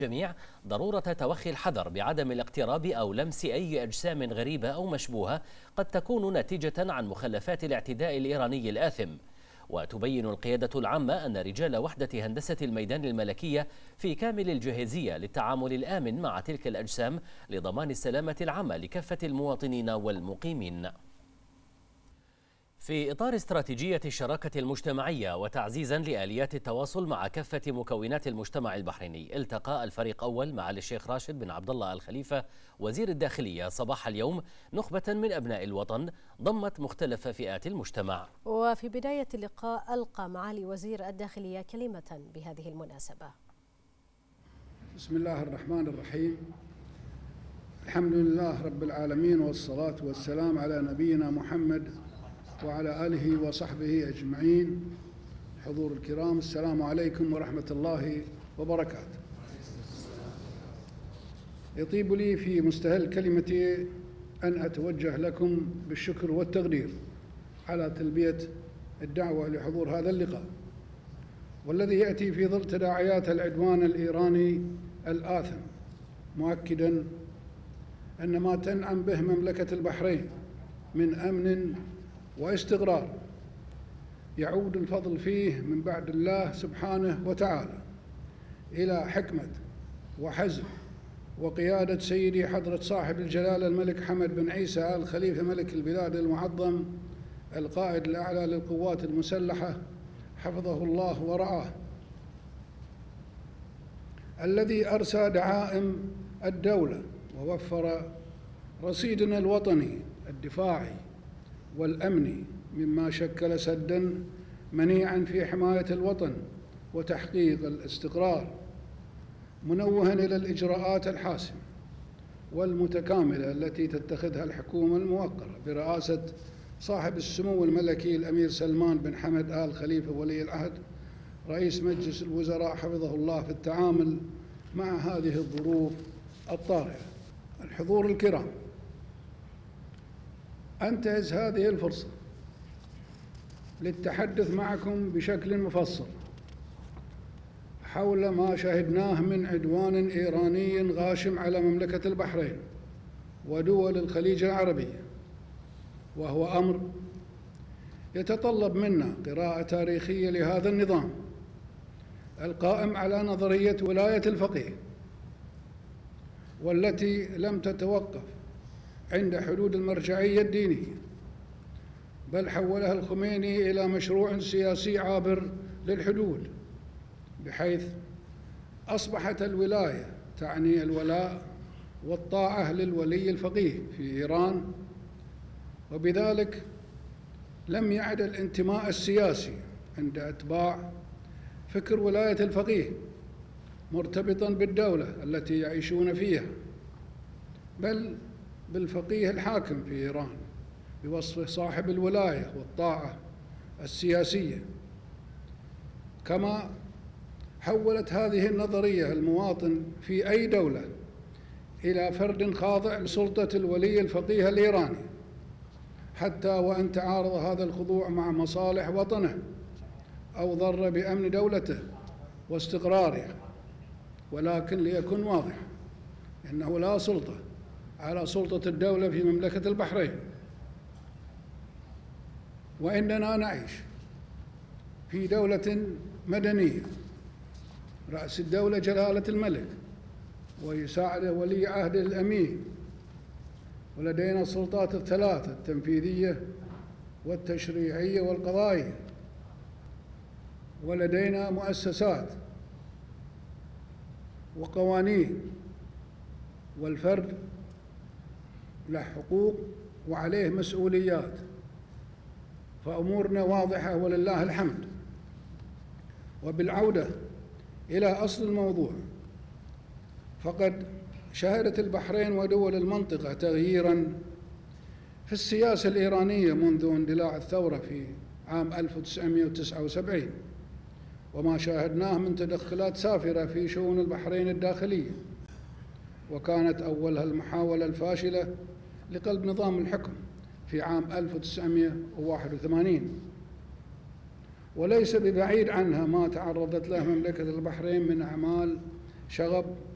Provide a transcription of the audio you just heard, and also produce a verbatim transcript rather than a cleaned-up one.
جميع ضرورة توخي الحذر بعدم الاقتراب أو لمس أي أجسام غريبة أو مشبوهة قد تكون ناتجة عن مخلفات الاعتداء الإيراني الآثم. وتبين القيادة العامة أن رجال وحدة هندسة الميدان الملكية في كامل الجاهزية للتعامل الآمن مع تلك الأجسام لضمان السلامة العامة لكافة المواطنين والمقيمين. في إطار استراتيجية الشراكة المجتمعية وتعزيزا لآليات التواصل مع كافة مكونات المجتمع البحريني، التقى الفريق أول معالي الشيخ راشد بن عبد الله آل خليفة وزير الداخلية صباح اليوم نخبة من أبناء الوطن ضمت مختلف فئات المجتمع. وفي بداية اللقاء ألقى معالي وزير الداخلية كلمة بهذه المناسبة. بسم الله الرحمن الرحيم. الحمد لله رب العالمين، والصلاة والسلام على نبينا محمد وعلى آله وصحبه أجمعين. حضور الكرام، السلام عليكم ورحمة الله وبركاته. يطيب لي في مستهل كلمتي أن أتوجه لكم بالشكر والتقدير على تلبية الدعوة لحضور هذا اللقاء، والذي يأتي في ظل تداعيات العدوان الإيراني الآثم، مؤكدا أن ما تنعم به مملكة البحرين من أمن واستقرار يعود الفضل فيه من بعد الله سبحانه وتعالى إلى حكمة وحزم وقيادة سيدي حضرة صاحب الجلالة الملك حمد بن عيسى آل خليفة ملك البلاد المعظم القائد الأعلى للقوات المسلحة حفظه الله ورعاه، الذي أرسى دعائم الدولة ووفر رصيدنا الوطني الدفاعي والأمني مما شكل سداً منيعاً في حماية الوطن وتحقيق الاستقرار، منوهاً إلى الإجراءات الحاسمة والمتكاملة التي تتخذها الحكومة الموقرة برئاسة صاحب السمو الملكي الأمير سلمان بن حمد آل خليفة ولي العهد رئيس مجلس الوزراء حفظه الله في التعامل مع هذه الظروف الطارئة. الحضور الكرام، أنتهز هذه الفرصة للتحدث معكم بشكل مفصل حول ما شهدناه من عدوان إيراني غاشم على مملكة البحرين ودول الخليج العربي، وهو أمر يتطلب منا قراءة تاريخية لهذا النظام القائم على نظرية ولاية الفقيه، والتي لم تتوقف عند حدود المرجعية الدينية، بل حولها الخميني إلى مشروع سياسي عابر للحدود، بحيث أصبحت الولاية تعني الولاء والطاعة للولي الفقيه في إيران، وبذلك لم يعد الانتماء السياسي عند أتباع فكر ولاية الفقيه مرتبطاً بالدولة التي يعيشون فيها، بل بالفقيه الحاكم في إيران بوصفه صاحب الولاية والطاعة السياسية. كما حولت هذه النظرية المواطن في أي دولة إلى فرد خاضع لسلطة الولي الفقيه الإيراني، حتى وإن تعارض هذا الخضوع مع مصالح وطنه أو ضر بأمن دولته واستقرارها. ولكن ليكن واضح أنه لا سلطة على سلطة الدولة في مملكة البحرين، وإننا نعيش في دولة مدنية رأس الدولة جلالة الملك ويساعده ولي عهده الأمين، ولدينا السلطات الثلاثة التنفيذية والتشريعية والقضائية، ولدينا مؤسسات وقوانين، والفرد له حقوق وعليه مسؤوليات، فأمورنا واضحة ولله الحمد. وبالعودة إلى أصل الموضوع، فقد شهدت البحرين ودول المنطقة تغييراً في السياسة الإيرانية منذ اندلاع الثورة في عام ألف وتسعمائة وتسعة وسبعين، وما شاهدناه من تدخلات سافرة في شؤون البحرين الداخلية، وكانت أولها المحاولة الفاشلة لقلب نظام الحكم في عام ألف وتسعمائة وواحد وثمانين، وليس ببعيد عنها ما تعرضت له مملكة البحرين من أعمال شغب